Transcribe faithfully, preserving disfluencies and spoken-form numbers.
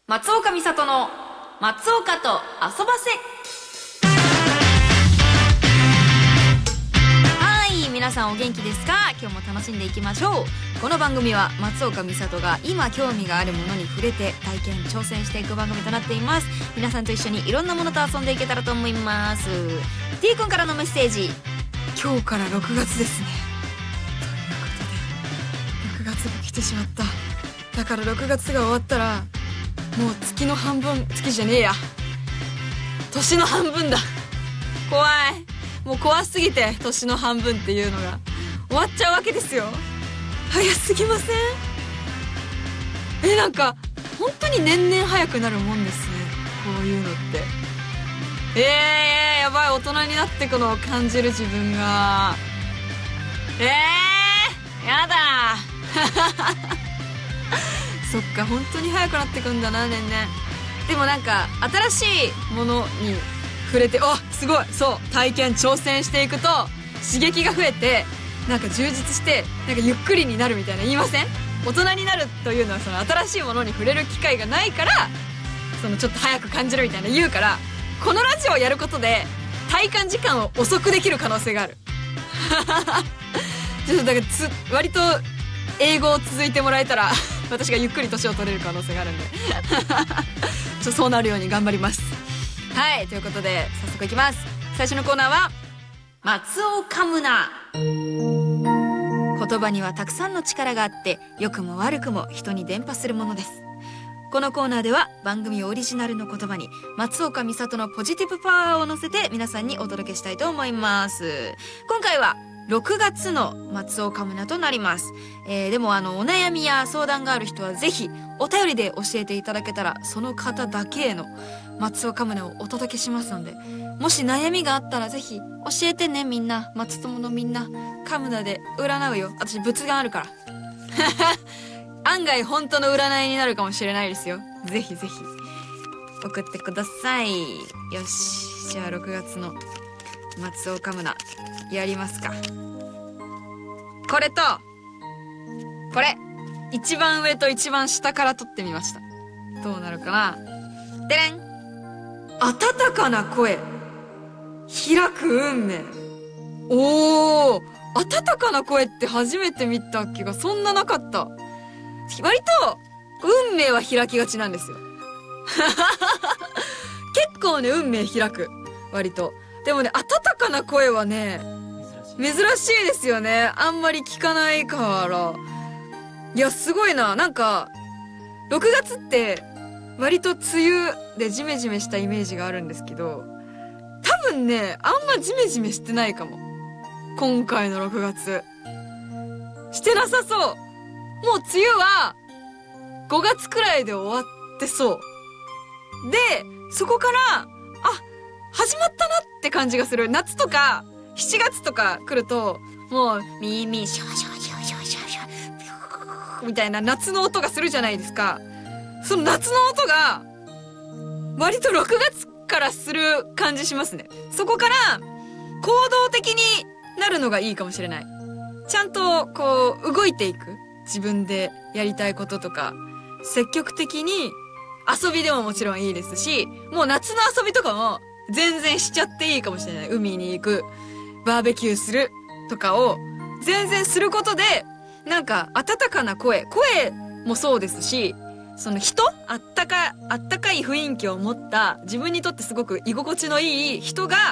松岡美里の松岡と遊ばせ。はい、皆さんお元気ですか？今日も楽しんでいきましょう。この番組は松岡美里が今興味があるものに触れて体験挑戦していく番組となっています。皆さんと一緒にいろんなものと遊んでいけたらと思います。 T 君からのメッセージ。今日からろくがつですね。ということでろくがつが来てしまった。だからろくがつが終わったらもう月の半分、月じゃねえや、年の半分だ。怖い。もう怖すぎて年の半分っていうのが終わっちゃうわけですよ。早すぎません？え、なんか本当に年々早くなるもんですね、こういうのって。えー、やばい。大人になってくのを感じる自分が。えー、やだそっか、本当に早くなってくんだな、年々。でもなんか新しいものに触れて、あ、すごい、そう体験挑戦していくと刺激が増えて、なんか充実して、なんかゆっくりになるみたいな言いません？大人になるというのはその新しいものに触れる機会がないから、そのちょっと早く感じるみたいな言うから、このラジオをやることで体感時間を遅くできる可能性があるちょっとだからつ割と英語を続いてもらえたら私がゆっくり年を取れる可能性があるんでちょそうなるように頑張ります。はい、ということで早速いきます。最初のコーナーは松尾カムナ。言葉にはたくさんの力があって、良くも悪くも人に伝播するものです。このコーナーでは番組オリジナルの言葉に松岡美里のポジティブパワーを乗せて皆さんにお届けしたいと思います。今回はろくがつの松尾カムナとなります。えー、でもあのお悩みや相談がある人はぜひお便りで教えていただけたら、その方だけへの松尾カムナをお届けしますので、もし悩みがあったらぜひ教えてね。みんな、松友のみんな、カムナで占うよ。私仏眼あるから案外本当の占いになるかもしれないですよ。ぜひぜひ送ってください。よし、じゃあろくがつの松尾カムナやりますか。これとこれ、一番上と一番下から撮ってみました。どうなるかな。でれん。温かな声、開く運命。おー、温かな声って初めて見た気がそんななかった。割と運命は開きがちなんですよ結構ね、運命開く、割と。でもね、温かな声はね珍しいですよね。あんまり聞かないから。いや、すごいな。なんかろくがつって割と梅雨でジメジメしたイメージがあるんですけど、多分ね、あんまジメジメしてないかも。今回のろくがつしてなさそう。もう梅雨はごがつくらいで終わってそう。で、そこから、あ、始まったなって感じがする。夏とかしちがつとか来ると、もう耳シャシャシャシャシャシャみたいな夏の音がするじゃないですか。その夏の音が割とろくがつからする感じしますね。そこから行動的になるのがいいかもしれない。ちゃんとこう動いていく。自分でやりたいこととか積極的に、遊びでももちろんいいですし、もう夏の遊びとかも全然しちゃっていいかもしれない。海に行く、バーベキューするとかを全然することで、なんか温かな声、声もそうですし、その人、あったか、あったかい雰囲気を持った、自分にとってすごく居心地のいい人が